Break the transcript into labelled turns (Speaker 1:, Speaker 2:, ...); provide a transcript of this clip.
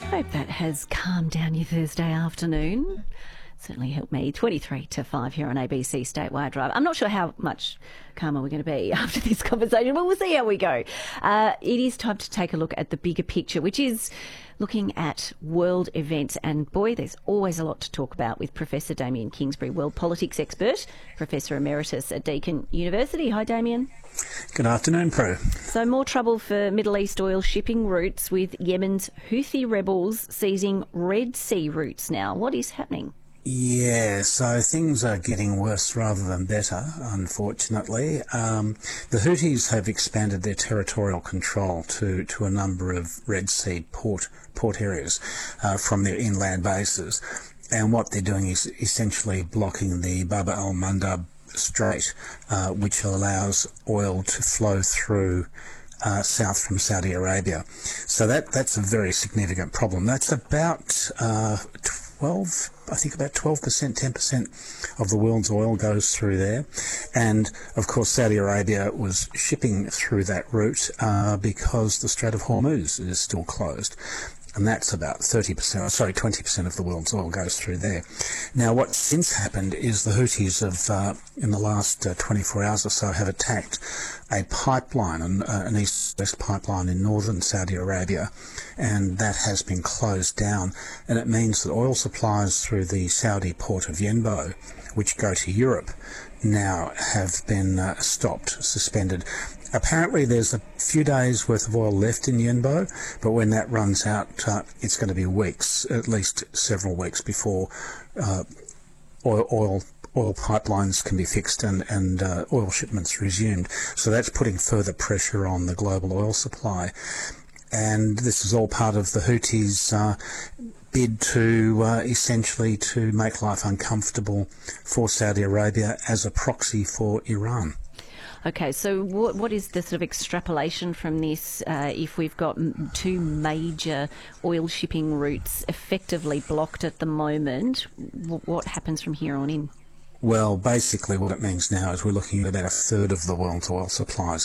Speaker 1: Hope that has calmed down your Thursday afternoon. Certainly helped me. 23 to 5 here on ABC Statewide Drive. I'm not sure how much calmer we're going to be after this conversation, but we'll see how we go. It is time to take a look at the bigger picture, which is looking at world events. And boy, there's always a lot to talk about with Professor Damien Kingsbury, world politics expert, Professor Emeritus at Deakin University. Hi, Damien.
Speaker 2: Good afternoon, Prue.
Speaker 1: So more trouble for Middle East oil shipping routes with Yemen's Houthi rebels seizing Red Sea routes now. What is happening?
Speaker 2: Yeah, so things are getting worse rather than better, unfortunately. The Houthis have expanded their territorial control to a number of Red Sea port areas from their inland bases. And what they're doing is essentially blocking the Bab el-Mandab Strait, which allows oil to flow through south from Saudi Arabia. So that's a very significant problem. That's about 12%, 10% of the world's oil goes through there. And of course, Saudi Arabia was shipping through that route because the Strait of Hormuz is still closed. And that's about 20% of the world's oil goes through there. Now, what's since happened is the Houthis have, in the last 24 hours or so, have attacked a pipeline, an east-west pipeline in northern Saudi Arabia, and that has been closed down. And it means that oil supplies through the Saudi port of Yanbu, which go to Europe, now have been suspended. Apparently there's a few days worth of oil left in Yanbu, but when that runs out, it's going to be weeks, at least several weeks before oil pipelines can be fixed and oil shipments resumed. So that's putting further pressure on the global oil supply. And this is all part of the Houthis' bid to essentially to make life uncomfortable for Saudi Arabia as a proxy for Iran.
Speaker 1: Okay, so what is the sort of extrapolation from this if we've got two major oil shipping routes effectively blocked at the moment? What happens from here on in?
Speaker 2: Well, basically what it means now is we're looking at about a third of the world's oil supplies